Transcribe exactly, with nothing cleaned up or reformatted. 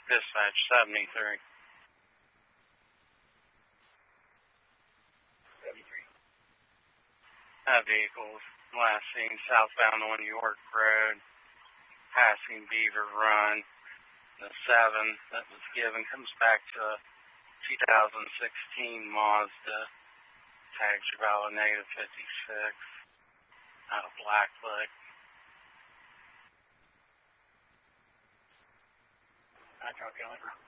Dispatch seventy-three. seventy-three. That vehicle's last seen southbound on York Road, passing Beaver Run. The seven that was given comes back to a two thousand sixteen Mazda, tags are valid negative fifty-six, out of Blackfoot. I drop you on it.